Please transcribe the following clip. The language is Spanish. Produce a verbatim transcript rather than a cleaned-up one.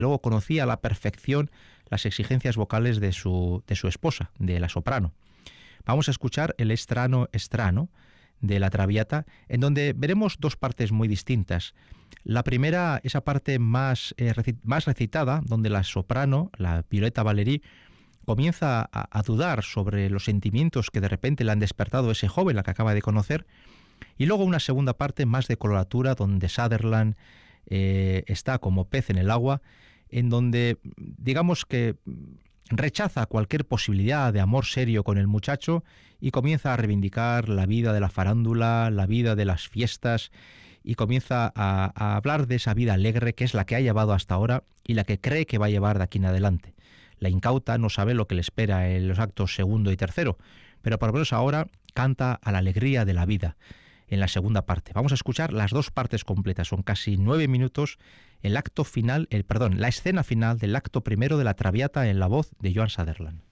Luego conocía a la perfección las exigencias vocales de su, de su esposa, de la soprano. Vamos a escuchar el Estrano Estrano de la Traviata, en donde veremos dos partes muy distintas. La primera, esa parte más, eh, reci- más recitada, donde la soprano, la Violetta Valéry, comienza a, a dudar sobre los sentimientos que de repente le han despertado ese joven, la que acaba de conocer, y luego una segunda parte más de coloratura, donde Sutherland eh, está como pez en el agua, en donde digamos que rechaza cualquier posibilidad de amor serio con el muchacho y comienza a reivindicar la vida de la farándula, la vida de las fiestas, y comienza a, a hablar de esa vida alegre que es la que ha llevado hasta ahora y la que cree que va a llevar de aquí en adelante. La incauta no sabe lo que le espera en los actos segundo y tercero, pero por lo menos ahora canta a la alegría de la vida en la segunda parte. Vamos a escuchar las dos partes completas, son casi nueve minutos, el acto final, el perdón, la escena final del acto primero de la Traviata en la voz de Joan Sutherland.